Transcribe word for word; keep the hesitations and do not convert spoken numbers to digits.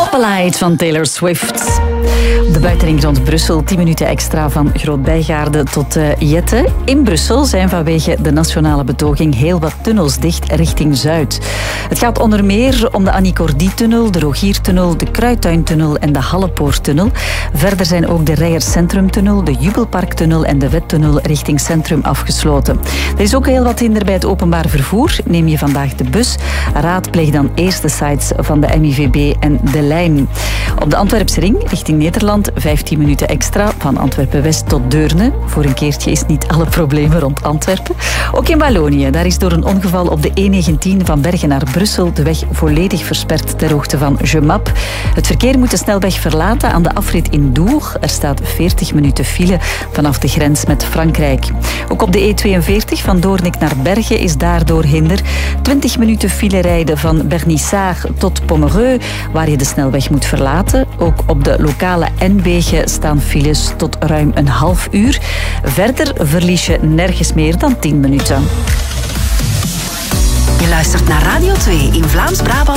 Spotlight van Taylor Swift. De buitenring rond Brussel, tien minuten extra van Groot-Bijgaarde tot uh, Jette. In Brussel zijn vanwege de nationale betoging heel wat tunnels dicht richting Zuid. Het gaat onder meer om de Annie Cordy-tunnel, de Rogiertunnel, de Kruidtuintunnel en de Hallepoorttunnel. Verder zijn ook de Rijers Centrumtunnel, de Jubelparktunnel en de Wettunnel richting Centrum afgesloten. Er is ook heel wat hinder bij het openbaar vervoer. Neem je vandaag de bus, raadpleeg dan eerst de sites van de M I V B en de lijn. Op de Antwerpse ring richting Nederland vijftien minuten extra van Antwerpen-West tot Deurne. Voor een keertje is niet alle problemen rond Antwerpen. Ook in Wallonië, daar is door een ongeval op de E negentien van Bergen naar Brussel de weg volledig versperd ter hoogte van Gemap. Het verkeer moet de snelweg verlaten aan de afrit in Dour. Er staat veertig minuten file vanaf de grens met Frankrijk. Ook op de E tweeënveertig van Doornik naar Bergen is daardoor hinder. twintig minuten file rijden van Bernissart tot Pommereux, waar je de snelweg moet verlaten. Ook op de lokale N-wegen staan files tot ruim een half uur. Verder verlies je nergens meer dan tien minuten. Je luistert naar Radio twee in Vlaams-Brabant